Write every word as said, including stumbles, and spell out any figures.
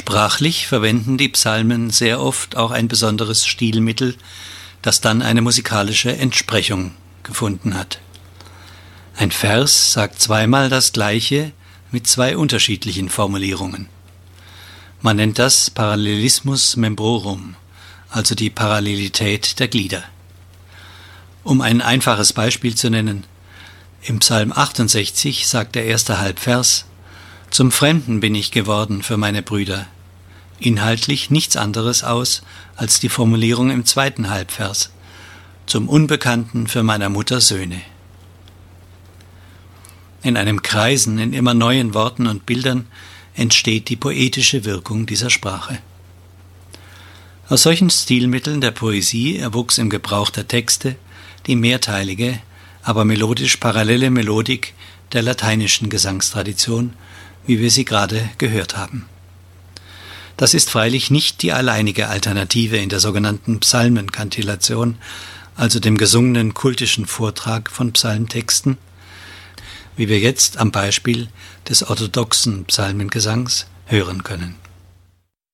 Sprachlich verwenden die Psalmen sehr oft auch ein besonderes Stilmittel, das dann eine musikalische Entsprechung gefunden hat. Ein Vers sagt zweimal das Gleiche mit zwei unterschiedlichen Formulierungen. Man nennt das Parallelismus membrorum, also die Parallelität der Glieder. Um ein einfaches Beispiel zu nennen: Im Psalm achtundsechzig sagt der erste Halbvers: »Zum Fremden bin ich geworden für meine Brüder«, inhaltlich nichts anderes aus als die Formulierung im zweiten Halbvers: »Zum Unbekannten für meiner Mutter Söhne«. In einem Kreisen in immer neuen Worten und Bildern entsteht die poetische Wirkung dieser Sprache. Aus solchen Stilmitteln der Poesie erwuchs im Gebrauch der Texte die mehrteilige, aber melodisch parallele Melodik der lateinischen Gesangstradition, wie wir sie gerade gehört haben. Das ist freilich nicht die alleinige Alternative in der sogenannten Psalmenkantillation, also dem gesungenen kultischen Vortrag von Psalmtexten, wie wir jetzt am Beispiel des orthodoxen Psalmengesangs hören können.